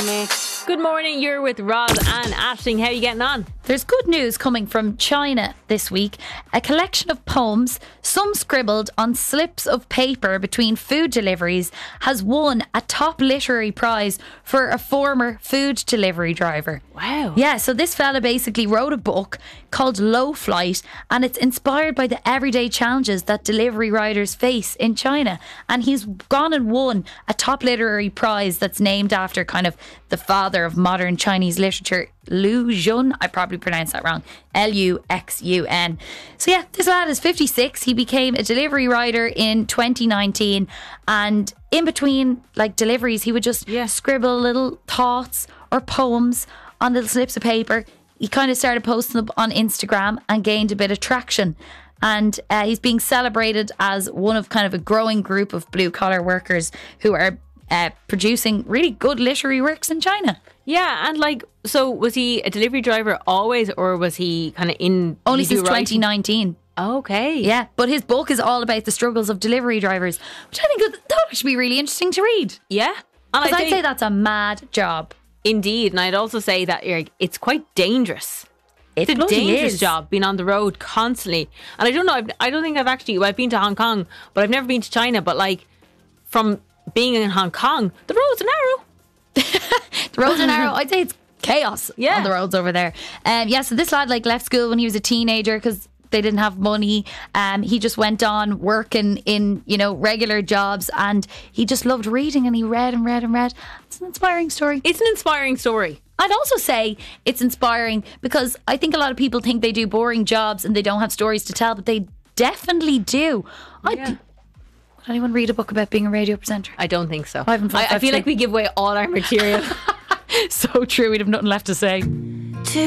Good morning, you're with Roz and Aisling. How are you getting on? There's good news coming from China this week. A collection of poems, some scribbled on slips of paper between food deliveries, has won a top literary prize for a former food delivery driver. Wow. Yeah, so this fella basically wrote a book called Low Flight, and it's inspired by the everyday challenges that delivery riders face in China. And he's gone and won a top literary prize that's named after kind of the father of modern Chinese literature, Lu Xun. I probably pronounced that wrong. Luxun. So yeah, this lad is 56. He became a delivery rider in 2019, and in between like deliveries, he would just scribble little thoughts or poems on little slips of paper. He kind of started posting them on Instagram and gained a bit of traction. And he's being celebrated as one of kind of a growing group of blue collar workers who are producing really good literary works in China. Yeah, and like, so was he a delivery driver always, or was he kind of in... Only since 2019. Okay. Yeah, but his book is all about the struggles of delivery drivers, which I think that would actually be really interesting to read. Yeah. Because I'd say that's a mad job. Indeed, and I'd also say that it's quite dangerous. It's a bloody dangerous is. job, being on the road constantly. And I don't know, I don't think I've been to Hong Kong, but I've never been to China. But like, from being in Hong Kong, the roads are narrow. The roads are narrow. I'd say it's chaos on the roads over there. So this lad like left school when he was a teenager because they didn't have money. He just went on working in, regular jobs, and he just loved reading, and he read and read and read. It's an inspiring story. It's an inspiring story. I'd also say it's inspiring because I think a lot of people think they do boring jobs and they don't have stories to tell, but they definitely do. Would anyone read a book about being a radio presenter? I don't think so. I feel like we give away all our material. So true, we'd have nothing left to say.